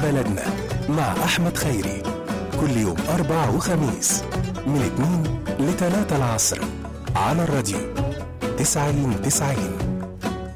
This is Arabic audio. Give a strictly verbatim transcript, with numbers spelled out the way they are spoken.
بلدنا مع أحمد خيري، كل يوم أربع وخميس من اتنين لتلاتة العصر على الراديو تسعين تسعين.